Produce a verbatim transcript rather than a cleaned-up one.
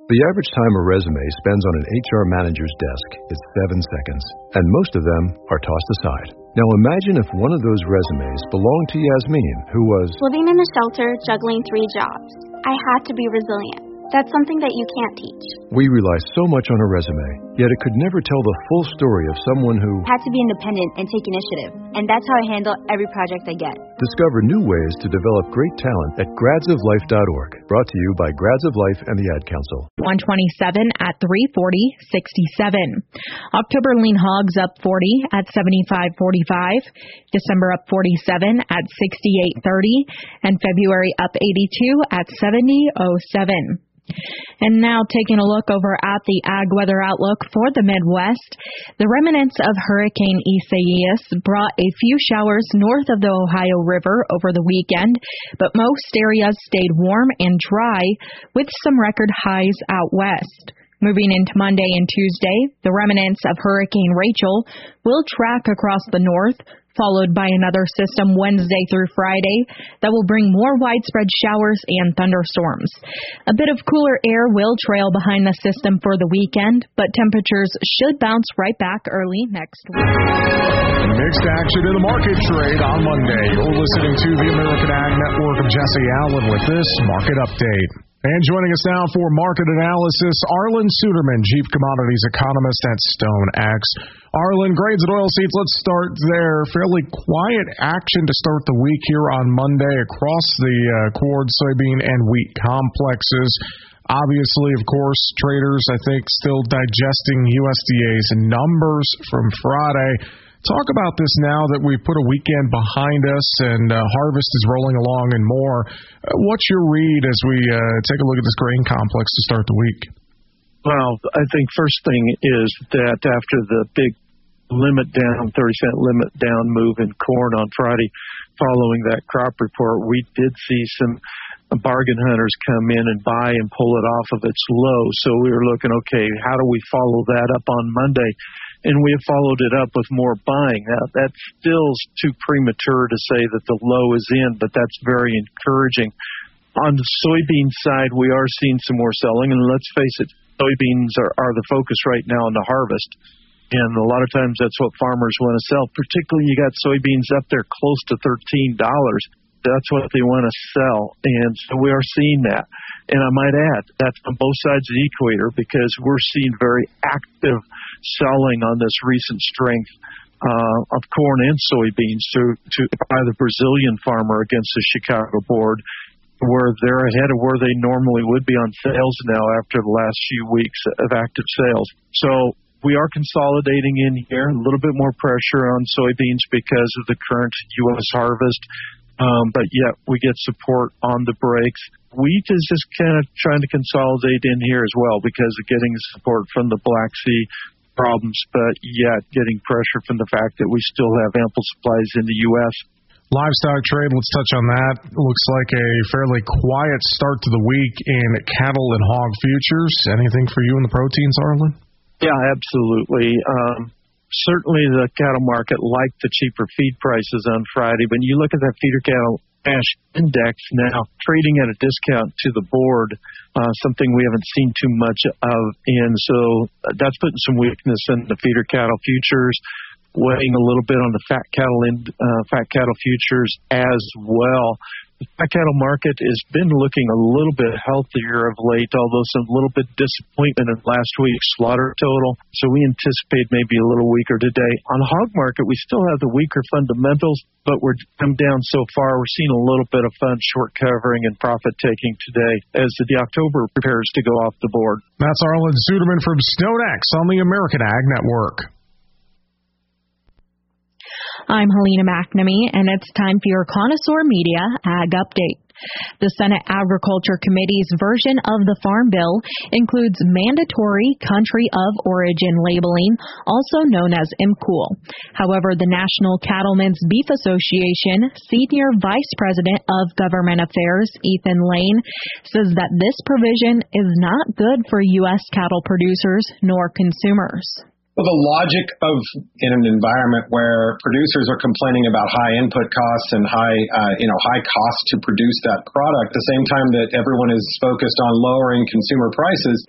The average time a resume spends on an H R manager's desk is seven seconds, and most of them are tossed aside. Now imagine if one of those resumes belonged to Yasmin, who was living in a shelter, juggling three jobs. I had to be resilient. That's something that you can't teach. We rely so much on a resume, yet it could never tell the full story of someone who had to be independent and take initiative. And that's how I handle every project I get. Discover new ways to develop great talent at grads of life dot org. Brought to you by Grads of Life and the Ad Council. one twenty-seven at three forty sixty-seven. October lean hogs up forty at seventy-five forty-five. December up forty-seven at sixty-eight thirty. And February up eighty-two at seventy oh seven. And now taking a look over at the ag weather outlook for the Midwest. The remnants of Hurricane Isaias brought a few showers north of the Ohio River over the weekend, but most areas stayed warm and dry with some record highs out west. Moving into Monday and Tuesday, the remnants of Hurricane Rachel will track across the north, followed by another system Wednesday through Friday that will bring more widespread showers and thunderstorms. A bit of cooler air will trail behind the system for the weekend, but temperatures should bounce right back early next week. Mixed action in the market trade on Monday. You're listening to the American Ag Network. of Jesse Allen with this market update. And joining us now for market analysis, Arlan Suderman, Chief Commodities Economist at StoneX. Arlan, grains and oilseeds, let's start there. Fairly quiet action to start the week here on Monday across the uh, corn, soybean, and wheat complexes. Obviously, of course, traders, I think, still digesting U S D A's numbers from Friday. Talk about this now that we've put a weekend behind us and uh, harvest is rolling along and more. Uh, what's your read as we uh, take a look at this grain complex to start the week? Well, I think first thing is that after the big limit down, thirty cent limit down move in corn on Friday following that crop report, we did see some bargain hunters come in and buy and pull it off of its low. So we were looking, okay, how do we follow that up on Monday? And we have followed it up with more buying. Now, that still's too premature to say that the low is in, but that's very encouraging. On the soybean side, we are seeing some more selling, and let's face it, soybeans are, are the focus right now in the harvest. And a lot of times that's what farmers want to sell, particularly you got soybeans up there close to thirteen dollars. That's what they want to sell, and so we are seeing that. And I might add, that's on both sides of the equator because we're seeing very active selling on this recent strength uh, of corn and soybeans to, to by the Brazilian farmer against the Chicago board, where they're ahead of where they normally would be on sales now after the last few weeks of active sales. So we are consolidating in here, a little bit more pressure on soybeans because of the current U S harvest. Um, but yet we get support on the breaks. Wheat is just kind of trying to consolidate in here as well because of getting support from the Black Sea problems, but yet getting pressure from the fact that we still have ample supplies in the U S. Livestock trade, let's touch on that. Looks like a fairly quiet start to the week in cattle and hog futures. Anything for you in the proteins, Arlan? Yeah, absolutely. Um, Certainly the cattle market liked the cheaper feed prices on Friday, but you look at that feeder cattle cash index now trading at a discount to the board, uh, something we haven't seen too much of. And so that's putting some weakness in the feeder cattle futures, weighing a little bit on the fat cattle in, uh, fat cattle futures as well. The fat cattle market has been looking a little bit healthier of late, although some little bit disappointment in last week's slaughter total. So we anticipate maybe a little weaker today. On the hog market, we still have the weaker fundamentals, but we're come down so far. We're seeing a little bit of fun short covering and profit taking today as the October prepares to go off the board. That's Arlan Suderman from StoneX on the American Ag Network. I'm Helena McNamee, and it's time for your Connoisseur Media Ag Update. The Senate Agriculture Committee's version of the Farm Bill includes mandatory country of origin labeling, also known as I M C O O L. However, the National Cattlemen's Beef Association Senior Vice President of Government Affairs, Ethan Lane, says that this provision is not good for U S cattle producers nor consumers. Well, the logic of in an environment where producers are complaining about high input costs and high, uh, you know, high costs to produce that product, at the same time that everyone is focused on lowering consumer prices,